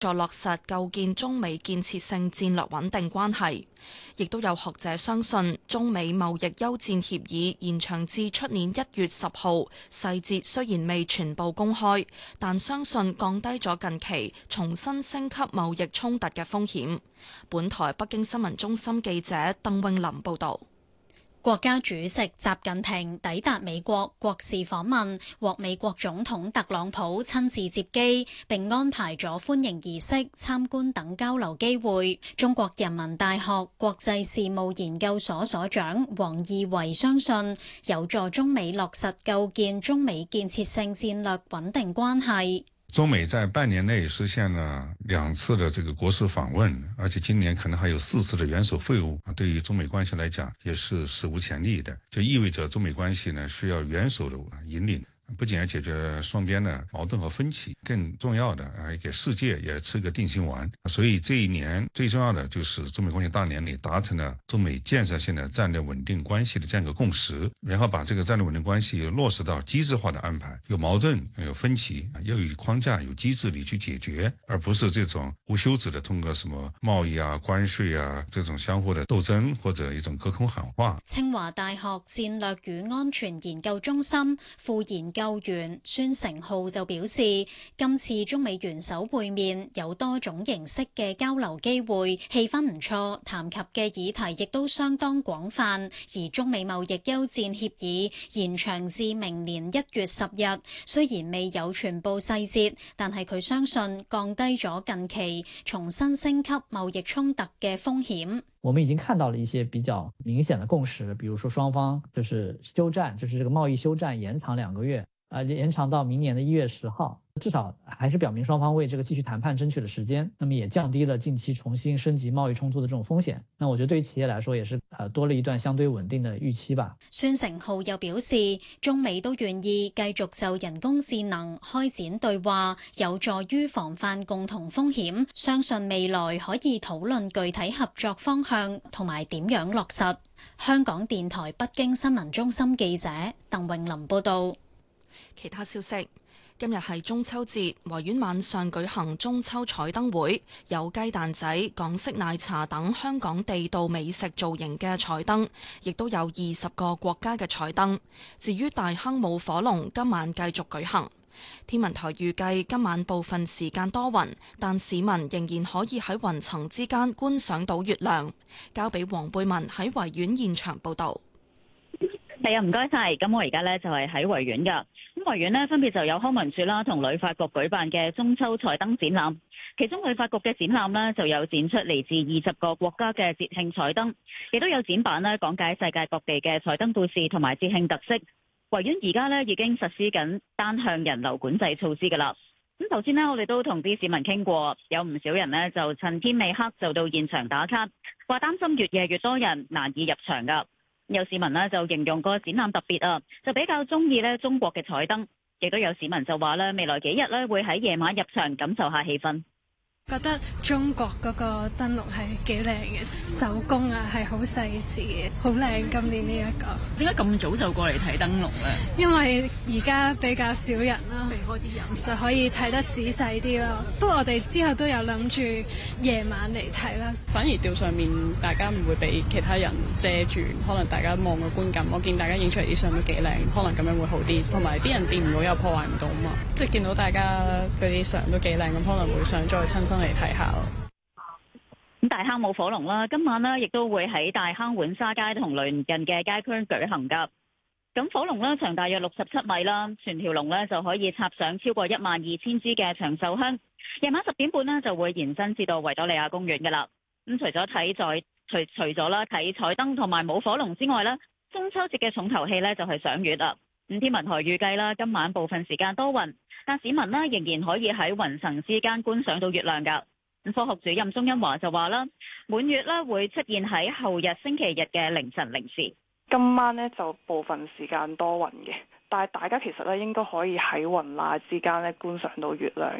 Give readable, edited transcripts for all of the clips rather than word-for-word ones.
助落實構建中美建設性戰略穩定關係。亦都有學者相信，中美貿易休戰協議延長至出年1月10號，細節雖然未全部公開，但相信降低咗近期重新升級貿易衝突嘅風險。本台北京新聞中心記者鄧詠琳報導。 國家主席習近平抵達美國國事訪問，獲美國總統特朗普親自接機，並安排咗歡迎儀式、參觀等交流機會。中國人民大學國際事務研究所所長王義維相信，有助中美落實構建中美建設性戰略穩定關係。 中美在半年內實現了2次的這個國事訪問，而且今年可能還有4次的元首會晤，對於中美關係來講也是史無前例的，就意味着中美關係呢需要元首的引領，不僅要解決雙邊的矛盾和分歧，更重要的給世界也吃個定心丸。所以這一年最重要的就是中美關係大年裡達成了中美建設性的戰略穩定關係的這樣一個共識，然後把這個戰略穩定關係落實到機制化的安排，有矛盾有分歧要有框架有機制裡去解決，而不是這種無休止的通過什麼貿易啊關稅啊這種相互的鬥爭或者一種隔空喊話。 清華大學戰略與安全研究中心副研究員孫成浩就表示，今次中美元首會面有多種形式嘅交流機會，氣氛唔錯，談及嘅議題亦都相當廣泛。而中美貿易休戰協議延長至明年1月10日，雖然未有全部細節，但係佢相信降低咗近期重新升級貿易衝突嘅風險。 我們已經看到了一些比較明顯的共識，比如說雙方就是休戰，就是這個貿易休戰延長2個月，延長到明年的1月10號，至少還是表明雙方為這個繼續談判爭取了時間，那麼也降低了近期重新升級貿易衝突的這種風險。那我覺得對於企業來說也是多了一段相對穩定的預期吧。 孫成浩又表示，中美都願意繼續就人工智能開展對話，有助於防範共同風險，相信未來可以討論具體合作方向同埋點樣落實。香港電台北京新聞中心記者鄧詠琳報道。 其他消息，今日係中秋節，維園晚上舉行中秋彩燈會，有雞蛋仔、港式奶茶等香港地道美食造型嘅彩燈，亦都有20個國家嘅彩燈。至於大坑舞火龍，今晚繼續舉行。天文台預計今晚部分時間多雲，但市民仍然可以喺雲層之間觀賞到月亮。交俾黃貝文喺維園現場報導。 係啊，唔該晒。咁我而家呢就係喺維園㗎。咁維園呢分別就有康文署啦同旅發局舉辦嘅中秋彩燈展覽。其中旅發局嘅展覽呢就有展出嚟自20個國家嘅節慶彩燈，亦都有展板呢講解世界各地嘅彩燈故事同埋節慶特色。維園而家呢已經實施緊單向人流管制措施㗎啦。咁頭先呢我哋都同啲市民傾過，有唔少人呢就趁天未黑就到現場打卡，話擔心越夜越多人難以入場㗎。有市民呢就形容個展覽特別啊，就比較中意呢中國嘅彩燈，亦都有市民就話呢未來幾日呢會喺夜晚入場感受下氣氛。 覺得中國嗰個燈籠係幾靚嘅，手工啊係好細緻嘅，好靚。今年呢一個點解咁早就過嚟睇燈籠咧？ 因為而家比較少人啦，避開啲人就可以睇得仔細啲咯。不過我哋之後都有諗住夜晚嚟睇啦。 反而吊上面大家唔會俾其他人遮住，可能大家望個觀感。我見大家影出嚟啲相都幾靚，可能咁樣會好啲。同埋啲人掂唔到又破壞唔到嘛，即係見到大家嗰啲相都幾靚，咁可能會想再親身嚟睇下咯。 咁大坑舞火龍啦，今晚呢亦都會喺大坑浣沙街同鄰近嘅街區舉行㗎。咁火龍呢長大約67米啦，全條龍呢就可以插上超過12000支嘅長壽香。夜晚10點半呢就會延伸至到維多利亞公園㗎啦。咁除咗睇彩燈同埋舞火龍之外呢，中秋節嘅重頭戲呢就係賞月啦。咁天文台預計啦，今晚部分時間多雲，但市民呢仍然可以喺雲層之間觀賞到月亮㗎。科學主任鍾欣華就話啦，滿月呢會出現喺後日星期日嘅凌晨0時。 今晚呢就部分時間多雲嘅，但係大家其實呢應該可以喺雲罅之間呢觀賞到月亮嘅。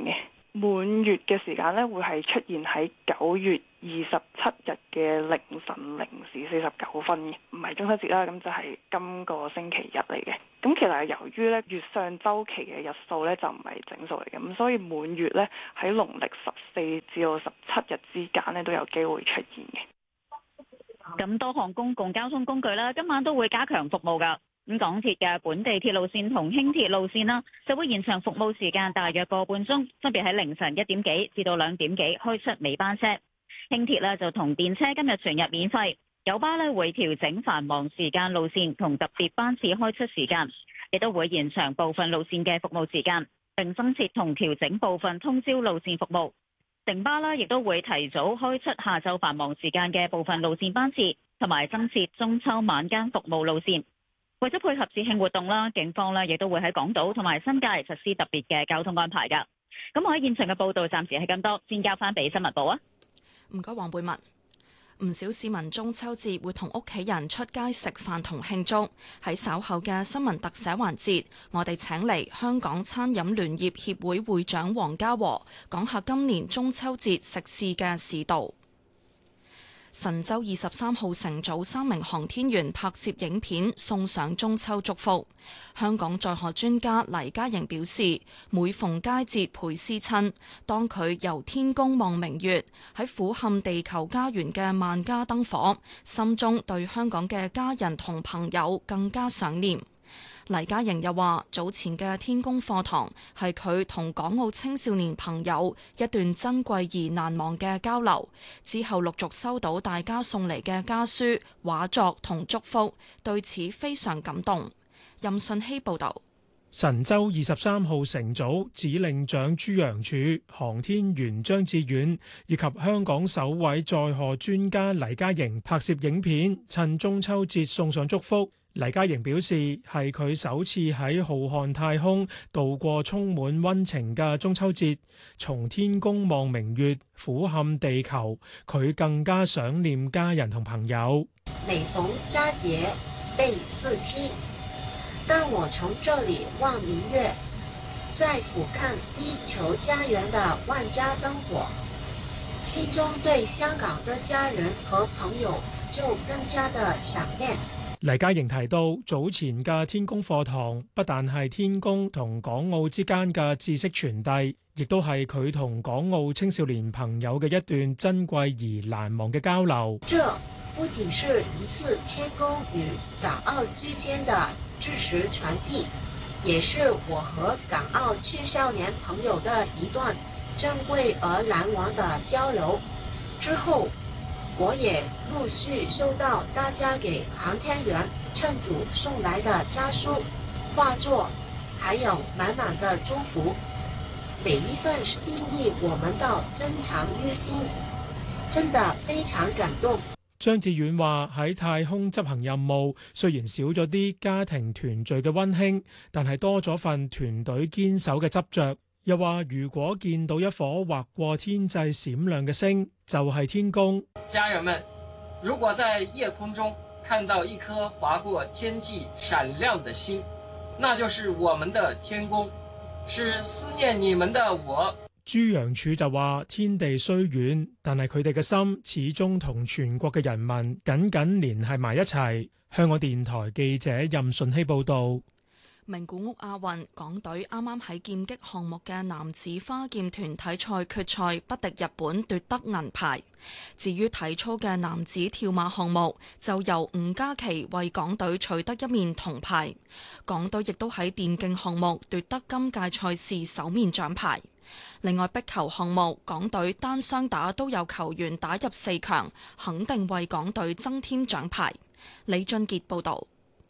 滿月嘅時間咧會係出現喺9月27日嘅凌晨0時49分嘅，唔係中秋節啦，咁就係今個星期日嚟嘅。咁其實係由於咧月相週期嘅日數咧就唔係整數嚟嘅，咁所以滿月咧喺農曆14至到17日之間咧都有機會出現嘅。 咁多項公共交通工具啦，今晚都會加強服務㗎。咁港鐵嘅本地鐵路線同輕鐵路線啦，就會延長服務時間大約個半鐘，分別喺凌晨1點幾至到2點幾開出尾班車。輕鐵呢就同電車今日全日免費，九巴呢會調整繁忙時間路線同特別班次開出時間，亦都會延長部分路線嘅服務時間，並增設同調整部分通宵路線服務。城巴呢亦都會提早開出下晝繁忙時間嘅部分路線班次，同埋增設中秋晚間服務路線。為咗配合節慶活動啦，警方呢亦都會喺港島同埋新界實施特別嘅交通安排㗎。咁我喺現場嘅報道暫時係咁多，先交翻俾新聞部啊。 唔該，黃貝文。唔少市民中秋節會同屋企人出街食飯同慶祝。喺稍後嘅新聞特寫環節，我哋請嚟香港餐飲聯業協會會長黃家和講下今年中秋節食肆嘅市道。神舟23號乘組3名航天員拍攝影片送上中秋祝福。香港載荷專家黎嘉瑩表示，每逢佳節倍思親，當佢由天宮望明月，喺俯瞰地球家園嘅萬家燈火，心中對香港嘅家人同朋友更加想念。黎嘉瑩又話，早前嘅天宮課堂係佢同港澳青少年朋友一段珍貴而難忘嘅交流，之後陸續收到大家送嚟嘅家書、畫作同祝福，對此非常感動。任信希報導。 神舟23號乘組指令長朱楊柱、航天員張志遠以及香港首位載荷專家黎嘉瑩拍攝影片，趁中秋節送上祝福。黎嘉瑩表示，係佢首次喺浩瀚太空度過充滿溫情嘅中秋節，從天宮望明月，俯瞰地球，佢更加想念家人同朋友。 每逢佳節倍思親，當我從這裡望明月，再俯瞰地球家園的萬家燈火，心中對香港的家人和朋友就更加的想念。 黎嘉瑩提到，早前嘅天宮課堂不但係天宮同港澳之間嘅知識傳遞，亦都係佢同港澳青少年朋友嘅一段珍貴而難忘嘅交流。 這不僅是一次天宮與港澳之間的知識傳遞，也是我和港澳青少年朋友的一段珍貴而難忘的交流。之後我也陸續收到大家給航天員乘組送來的家書、畫作，還有滿滿的祝福。每一份心意我們都珍藏於心，真的非常感動。 張志遠話，喺太空執行任務，雖然少咗啲家庭團聚嘅溫馨，但係多咗份團隊堅守嘅執着。又話如果見到一顆劃過天際閃亮嘅星，就係天宮。 家人們，如果在夜空中看到一顆劃過天際閃亮的星，那就是我們的天宮，是思念你們的我。 朱楊柱就話，天地雖遠，但係佢哋嘅心始終同全國嘅人民緊緊連繫埋一齊。香港電台記者任順希報道。 名古屋亞運，港隊啱啱喺劍擊項目嘅男子花劍團體賽決賽不敵日本奪得銀牌。至於體操嘅男子跳馬項目，就由吳嘉琪為港隊取得一面銅牌。港隊亦都喺電競項目奪得今屆賽事首面獎牌。另外，壁球項目，港隊單雙打都有球員打入4強，肯定為港隊增添獎牌。李俊傑報導。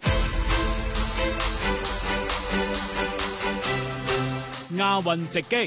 亞運直擊，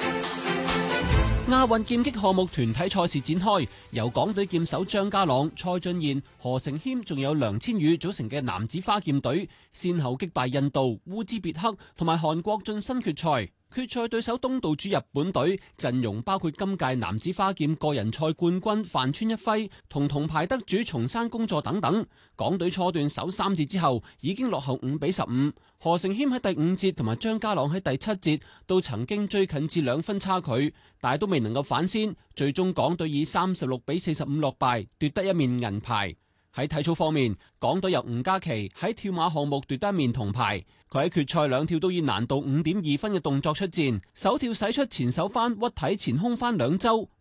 亞運劍擊項目團體賽事展開，由港隊劍手張家朗、蔡俊彥、何成謙仲有梁千羽組成嘅男子花劍隊，先後擊敗印度、烏茲別克同埋韓國晉身決賽。 決賽對手東道主日本隊陣容包括今屆男子花劍個人賽冠軍飯川一輝同銅牌得主松山恭助等等。港隊初段首3節之後已經落後5-15，何承謙喺第5節同埋張家朗喺第7節都曾經追近至2分差距，但都未能夠反先，最終港隊以36-45落敗，奪得一面銀牌。喺體操方面，港隊由吳嘉琪喺跳馬項目奪得一面銅牌。佢喺決賽兩跳都以難度5.2分嘅動作出戰，首跳使出前手翻屈體前空翻2周，